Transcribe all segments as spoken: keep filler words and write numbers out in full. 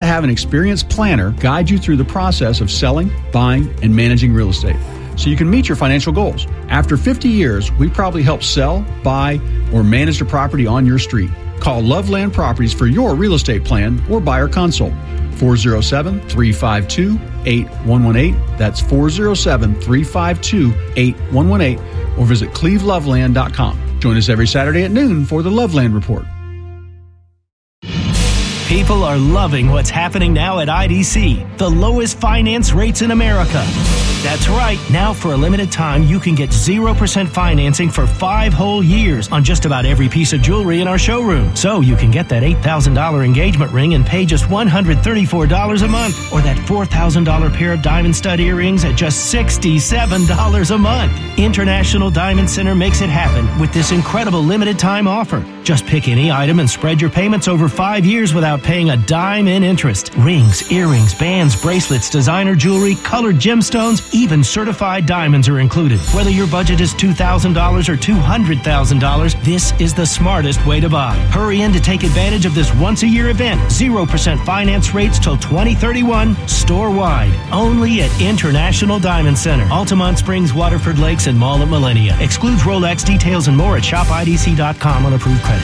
have an experienced planner guide you through the process of selling, buying, and managing real estate so you can meet your financial goals. After fifty years, we probably help sell, buy, or manage the property on your street. Call Loveland Properties for your real estate plan or buyer consult. four oh seven, three five two, eight one one eight. That's four oh seven, three five two, eight one one eight. Or visit cleve loveland dot com. Join us every Saturday at noon for the Loveland Report. People are loving what's happening now at I D C, the lowest finance rates in America. That's right. Now, for a limited time, you can get zero percent financing for five whole years on just about every piece of jewelry in our showroom. So you can get that eight thousand dollars engagement ring and pay just one hundred thirty-four dollars a month, or that four thousand dollars pair of diamond stud earrings at just sixty-seven dollars a month. International Diamond Center makes it happen with this incredible limited time offer. Just pick any item and spread your payments over five years without paying a dime in interest. Rings, earrings, bands, bracelets, designer jewelry, colored gemstones, even certified diamonds are included. Whether your budget is two thousand dollars or two hundred thousand dollars, this is the smartest way to buy. Hurry in to take advantage of this once-a-year event. zero percent finance rates till twenty thirty-one, store-wide. Only at International Diamond Center, Altamont Springs, Waterford Lakes, and Mall at Millennia. Excludes Rolex. Details and more at shop I D C dot com on approved credit.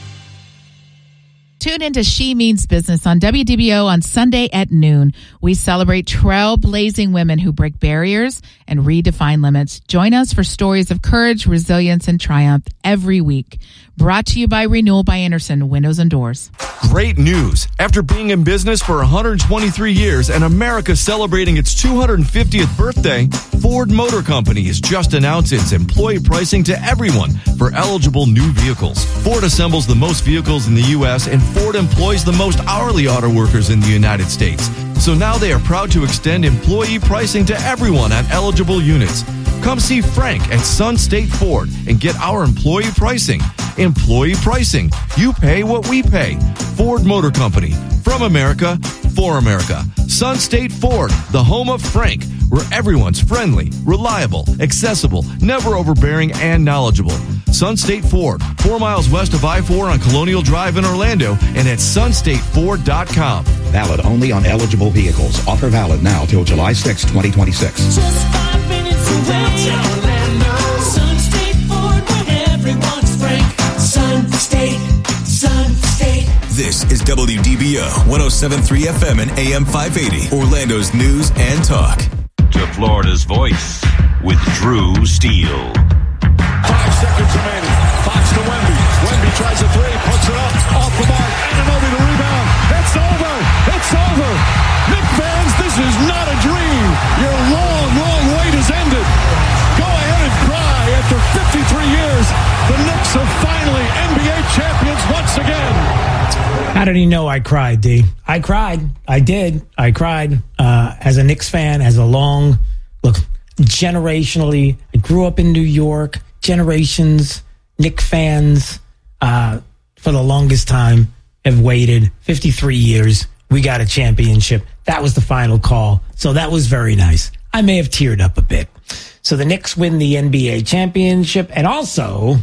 Tune into She Means Business on W D B O on Sunday at noon. We celebrate trailblazing women who break barriers and redefine limits. Join us for stories of courage, resilience, and triumph every week. Brought to you by Renewal by Anderson, Windows and Doors. Great news. After being in business for one hundred twenty-three years and America celebrating its two hundred fiftieth birthday, Ford Motor Company has just announced its employee pricing to everyone for eligible new vehicles. Ford assembles the most vehicles in the U S and Ford employs the most hourly auto workers in the United States. So now they are proud to extend employee pricing to everyone on eligible units. Come see Frank at Sun State Ford and get our employee pricing. Employee pricing. You pay what we pay. Ford Motor Company. From America, for America. Sun State Ford, the home of Frank, where everyone's friendly, reliable, accessible, never overbearing, and knowledgeable. Sun State Ford, four miles west of I four on Colonial Drive in Orlando, and at sun state ford dot com. Valid only on eligible vehicles. Offer valid now till July sixth, twenty twenty-six. Just five minutes away, Orlando. Sun State Ford, where everyone's frank. Sun State, Sun State. This is W D B O one oh seven point three F M and A M five eighty, Orlando's news and talk. To Florida's voice with Drew Steele. Five seconds remaining. Fox to Wemby. Wemby tries a three, puts it up, off the mark. Anunoby the rebound. It's over. It's over. Knicks fans, this is not a dream. Your long, long wait has ended. Go ahead and cry. After fifty-three years, the Knicks are finally N B A champions once again. How did he know I cried, D? I cried. I did. I cried. Uh, as a Knicks fan, as a long, look, generationally, I grew up in New York. Generations, Knicks fans, uh, for the longest time, have waited fifty-three years. We got a championship. That was the final call. So that was very nice. I may have teared up a bit. So the Knicks win the N B A championship, and also...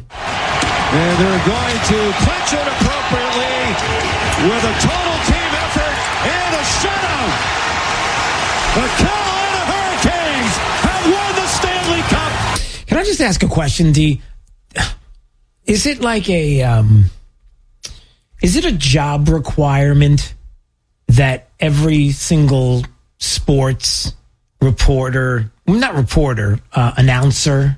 And they're going to clinch it appropriately with a total team effort and a shutout. The Carolina Hurricanes have won the Stanley Cup. Can I just ask a question, D? Is it like a... Um, is it a job requirement that every single sports reporter, not reporter, uh, announcer,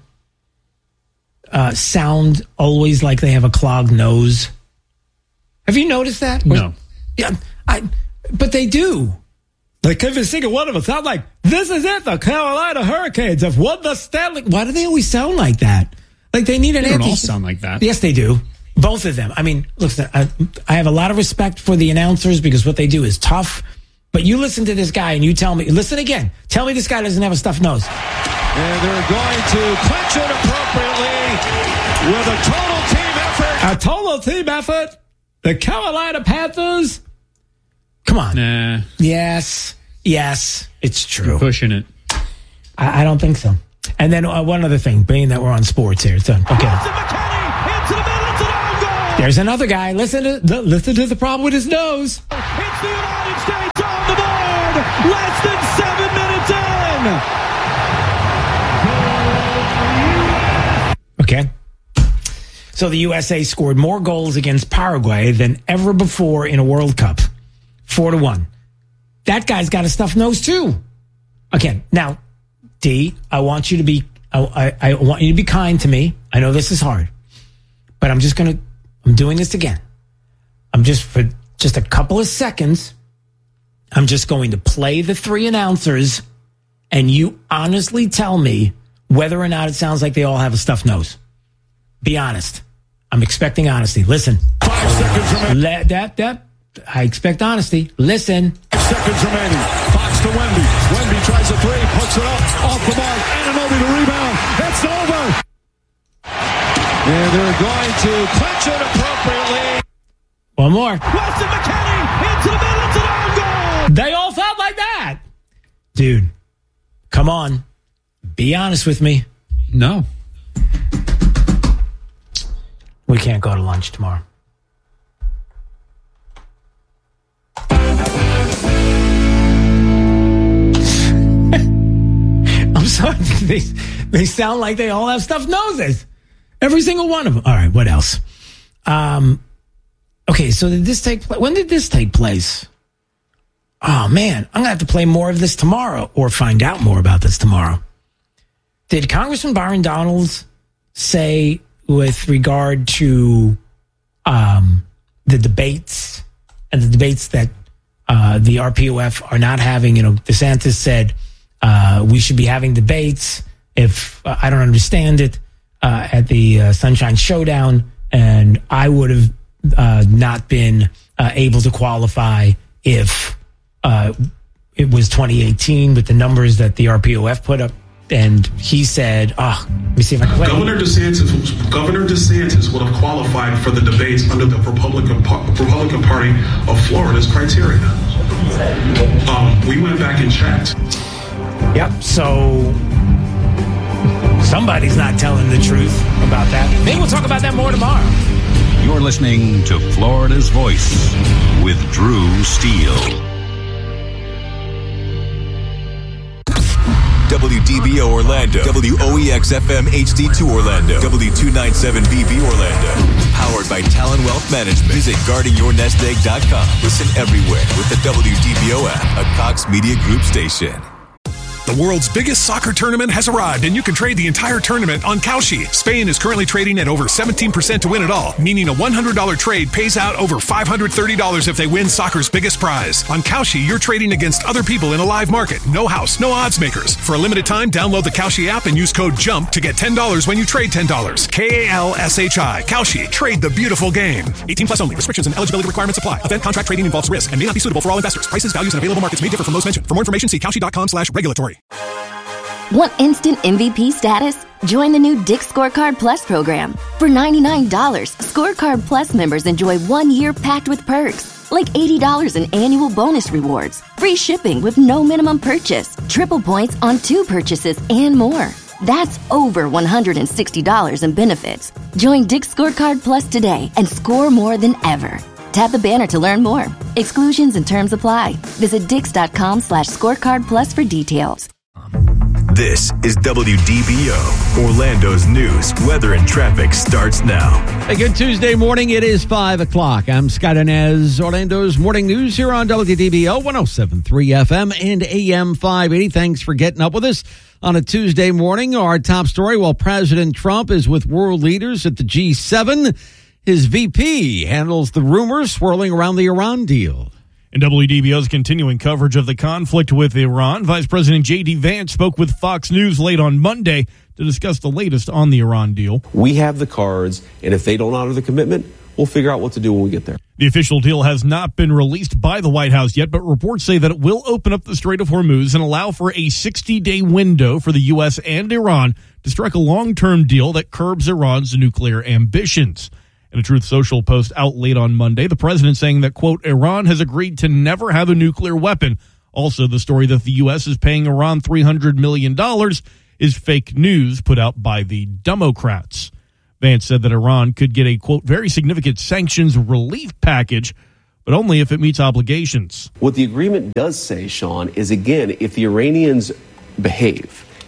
uh, sound always like they have a clogged nose? Have you noticed that? No. Yeah, I, but they do. Like every single one of them sound like, this is it, the Carolina Hurricanes have won the Stanley. Why do they always sound like that? Like they need an They don't anti- all sound like that. Yes, they do. Both of them. I mean, look, I, I have a lot of respect for the announcers because what they do is tough. But you listen to this guy and you tell me, listen again, tell me this guy doesn't have a stuffed nose. And they're going to clinch it appropriately with a total team effort. A total team effort. The Carolina Panthers. Come on. Nah. Yes. Yes. It's true. You're pushing it. I, I don't think so. And then uh, one other thing, being that we're on sports here. So, okay. There's another guy. Listen to the, listen to the problem with his nose. It's the United States So the U S A scored more goals against Paraguay than ever before in a World Cup. Four to one. That guy's got a stuffed nose too. Okay, now, D, I want you to be, I, I, I want you to be kind to me. I know this is hard, but I'm just going to, I'm doing this again. I'm just, for just a couple of seconds, I'm just going to play the three announcers, and you honestly tell me whether or not it sounds like they all have a stuffed nose. Be honest. I'm expecting honesty. Listen. Five seconds remaining. Let that, that, I expect honesty. Listen. Seconds remaining. Fox to Wemby. Wemby tries a three, puts it up, off the mark. Anunoby to rebound. It's over. And they're going to clinch it appropriately. One more. Weston McKennie into the middle. It's an own goal. They all felt like that. Dude, come on. Be honest with me. No. We can't go to lunch tomorrow. I'm sorry. They, they sound like they all have stuffed noses. Every single one of them. All right, what else? Um, okay, so did this take place? When did this take place? Oh, man, I'm going to have to play more of this tomorrow or find out more about this tomorrow. Did Congressman Byron Donalds say with regard to um, the debates and the debates that uh, the R P O F are not having, you know, DeSantis said uh, we should be having debates if uh, I don't understand it uh, at the uh, Sunshine Showdown, and I would have uh, not been uh, able to qualify if uh, it was twenty eighteen with the numbers that the R P O F put up. And he said, oh, let me see if I can play. Governor DeSantis, Governor DeSantis would have qualified for the debates under the Republican Republican Party of Florida's criteria. Um, we went back and checked. Yep. So somebody's not telling the truth about that. Maybe we'll talk about that more tomorrow. You're listening to Florida's Voice with Drew Steele. W D B O Orlando, W O E X F M H D two Orlando, W two ninety-seven B B Orlando. Powered by Talon Wealth Management. Visit guarding your nest egg dot com. Listen everywhere with the W D B O app, a Cox Media Group station. The world's biggest soccer tournament has arrived, and you can trade the entire tournament on Kalshi. Spain is currently trading at over seventeen percent to win it all, meaning a one hundred dollars trade pays out over five hundred thirty dollars if they win soccer's biggest prize. On Kalshi, you're trading against other people in a live market. No house, no odds makers. For a limited time, download the Kalshi app and use code JUMP to get ten dollars when you trade ten dollars. K A L S H I. Kalshi. Trade the beautiful game. eighteen plus only. Restrictions and eligibility requirements apply. Event contract trading involves risk and may not be suitable for all investors. Prices, values, and available markets may differ from those mentioned. For more information, see Kalshi.com slash regulatory. Want instant M V P status? Join the new Dick's Scorecard Plus program. For ninety-nine dollars, Scorecard Plus members enjoy one year packed with perks, like eighty dollars in annual bonus rewards, free shipping with no minimum purchase, triple points on two purchases, and more. That's over one hundred sixty dollars in benefits. Join Dick's Scorecard Plus today and score more than ever. Tap the banner to learn more. Exclusions and terms apply. Visit dix.com slash scorecard plus for details. This is W D B O, Orlando's news, weather, and traffic starts now. A good Tuesday morning. It is five o'clock. I'm Scott Inez, Orlando's morning news here on W D B O one oh seven point three F M and A M five eighty. Thanks for getting up with us on a Tuesday morning. Our top story, while President Trump is with world leaders at the G seven, his V P handles the rumors swirling around the Iran deal. In W D B O's continuing coverage of the conflict with Iran, Vice President J D. Vance spoke with Fox News late on Monday to discuss the latest on the Iran deal. We have the cards, and if they don't honor the commitment, we'll figure out what to do when we get there. The official deal has not been released by the White House yet, but reports say that it will open up the Strait of Hormuz and allow for a sixty-day window for the U S and Iran to strike a long-term deal that curbs Iran's nuclear ambitions. In a Truth Social post out late on Monday, the president saying that, quote, Iran has agreed to never have a nuclear weapon. Also, the story that the U S is paying Iran three hundred million dollars is fake news put out by the Democrats. Vance said that Iran could get a, quote, very significant sanctions relief package, but only if it meets obligations. What the agreement does say, Sean, is, again, if the Iranians behave,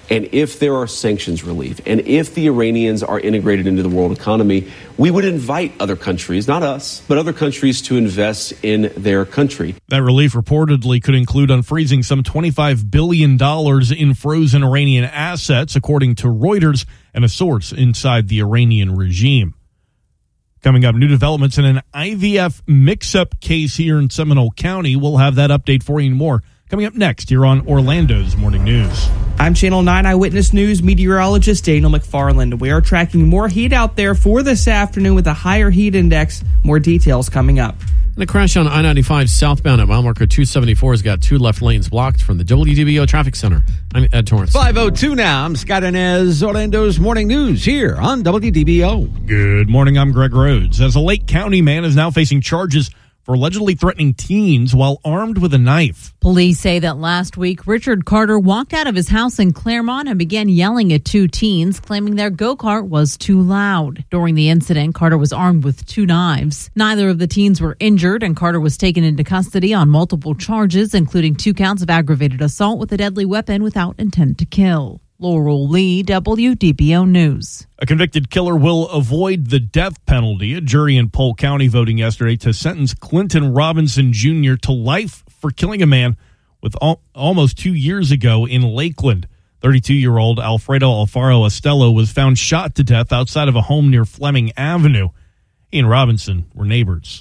And if there are sanctions relief, and if the Iranians are integrated into the world economy, we would invite other countries, not us, but other countries to invest in their country. That relief reportedly could include unfreezing some twenty-five billion dollars in frozen Iranian assets, according to Reuters and a source inside the Iranian regime. Coming up, new developments in an I V F mix-up case here in Seminole County. We'll have that update for you and more coming up next here on Orlando's Morning News. I'm Channel nine Eyewitness News meteorologist Daniel McFarland. We are tracking more heat out there for this afternoon with a higher heat index. More details coming up. And a crash on I ninety-five southbound at mile marker two seventy-four has got two left lanes blocked from the W D B O Traffic Center. I'm Ed Torrance. five oh two now. I'm Scott Inez, Orlando's Morning News here on W D B O. Good morning. I'm Greg Rhodes. As a Lake County man is now facing charges for allegedly threatening teens while armed with a knife. Police say that last week, Richard Carter walked out of his house in Claremont and began yelling at two teens, claiming their go-kart was too loud. During the incident, Carter was armed with two knives. Neither of the teens were injured, and Carter was taken into custody on multiple charges, including two counts of aggravated assault with a deadly weapon without intent to kill. Laurel Lee, W D B O News. A convicted killer will avoid the death penalty. A jury in Polk County voting yesterday to sentence Clinton Robinson Junior to life for killing a man with al- almost two years ago in Lakeland. thirty-two-year-old Alfredo Alfaro Estelo was found shot to death outside of a home near Fleming Avenue. He and Robinson were neighbors.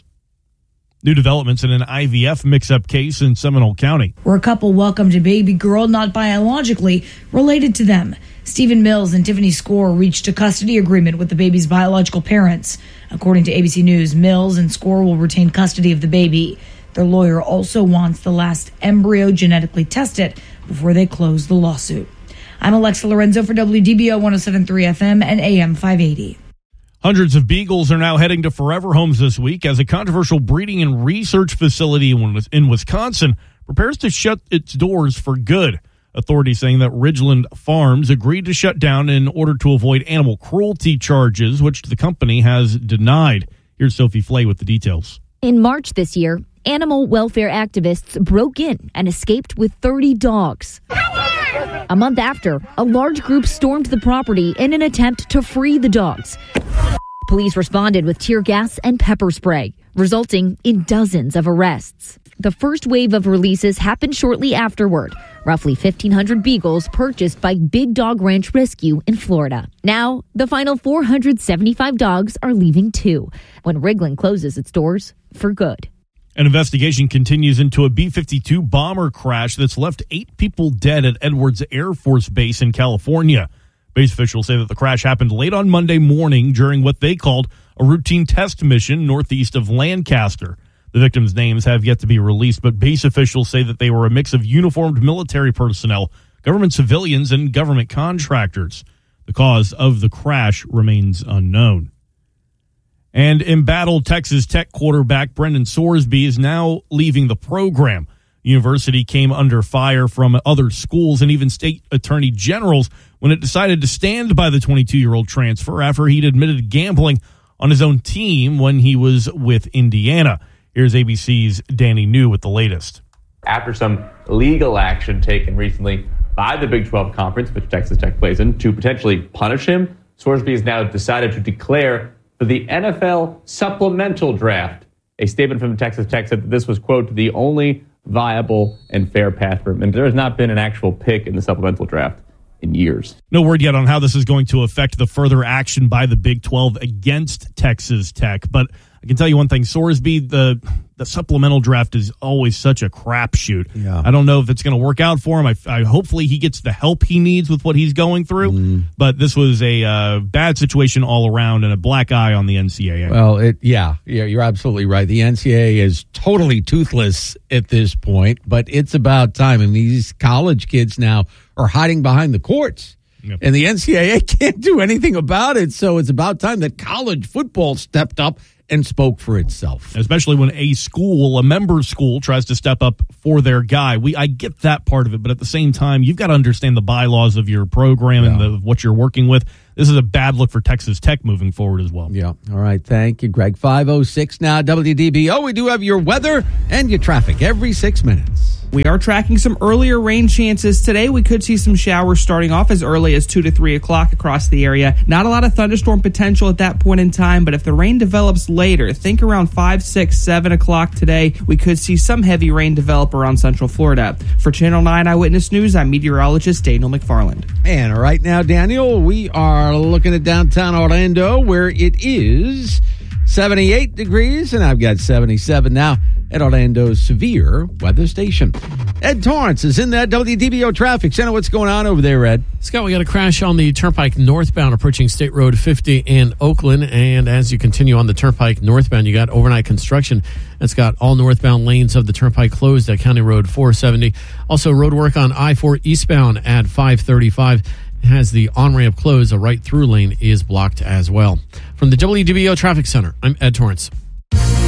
New developments in an I V F mix-up case in Seminole County. Where a couple welcomed a baby girl not biologically related to them. Stephen Mills and Tiffany Score reached a custody agreement with the baby's biological parents. According to A B C News, Mills and Score will retain custody of the baby. Their lawyer also wants the last embryo genetically tested before they close the lawsuit. I'm Alexa Lorenzo for W D B O one oh seven point three F M and A M five eighty. Hundreds of beagles are now heading to forever homes this week as a controversial breeding and research facility in Wisconsin prepares to shut its doors for good. Authorities saying that Ridgeland Farms agreed to shut down in order to avoid animal cruelty charges, which the company has denied. Here's Sophie Flay with the details. In March this year, animal welfare activists broke in and escaped with thirty dogs. A month after, a large group stormed the property in an attempt to free the dogs. Police responded with tear gas and pepper spray, resulting in dozens of arrests. The first wave of releases happened shortly afterward. Roughly fifteen hundred beagles purchased by Big Dog Ranch Rescue in Florida. Now, the final four hundred seventy-five dogs are leaving too, when Ridgeland closes its doors for good. An investigation continues into a B fifty-two bomber crash that's left eight people dead at Edwards Air Force Base in California. Base officials say that the crash happened late on Monday morning during what they called a routine test mission northeast of Lancaster. The victims' names have yet to be released, but base officials say that they were a mix of uniformed military personnel, government civilians, and government contractors. The cause of the crash remains unknown. And embattled Texas Tech quarterback Brendan Sorsby is now leaving the program. University came under fire from other schools and even state attorney generals when it decided to stand by the twenty-two-year-old transfer after he'd admitted gambling on his own team when he was with Indiana. Here's A B C's Danny New with the latest. After some legal action taken recently by the Big twelve Conference, which Texas Tech plays in, to potentially punish him, Sorsby has now decided to declare for the N F L supplemental draft. A statement from Texas Tech said that this was, quote, the only viable and fair path for him. And there has not been an actual pick in the supplemental draft in years. No word yet on how this is going to affect the further action by the Big twelve against Texas Tech. But I can tell you one thing, Sorsby, the the supplemental draft is always such a crapshoot. Yeah. I don't know if it's going to work out for him. I, I hopefully he gets the help he needs with what he's going through. Mm. But this was a uh, bad situation all around and a black eye on the N C double A. Well, it yeah, yeah, you're absolutely right. The N C double A is totally toothless at this point, but it's about time. And these college kids now are hiding behind the courts. Yep. And the N C double A can't do anything about it. So it's about time that college football stepped up and spoke for itself. Especially when a school, a member school, tries to step up for their guy. We I get that part of it, but at the same time, you've got to understand the bylaws of your program yeah. and the, what you're working with. this is a bad look for Texas Tech moving forward as well. Yeah. All right. Thank you, Greg. five oh six now, W D B O. We do have your weather and your traffic every six minutes. We are tracking some earlier rain chances today. We could see some showers starting off as early as two to three o'clock across the area. Not a lot of thunderstorm potential at that point in time, but if the rain develops later, think around five, six, seven o'clock today, we could see some heavy rain develop around Central Florida. For Channel nine Eyewitness News, I'm meteorologist Daniel McFarland. And right now, Daniel, we are looking at downtown Orlando, where it is seventy-eight degrees, and I've got seventy-seven now at Orlando's severe weather station. Ed Torrance is in that W D B O traffic center. What's going on over there, Ed? Scott, we got a crash on the Turnpike northbound approaching State Road fifty in Oakland. And as you continue on the Turnpike northbound, you got overnight construction that's got all northbound lanes of the Turnpike closed at County Road four seventy. Also, road work on I four eastbound at five thirty-five. Has the on-ramp closed. A right-through lane is blocked as well. From the W D B O Traffic Center, I'm Ed Torrance.